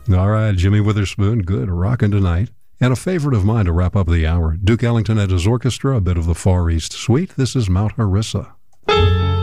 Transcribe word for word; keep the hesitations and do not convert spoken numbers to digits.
All right, Jimmy Witherspoon, good, rockin' tonight. And a favorite of mine to wrap up the hour, Duke Ellington and his orchestra, a bit of the Far East Suite. This is Mount Harissa.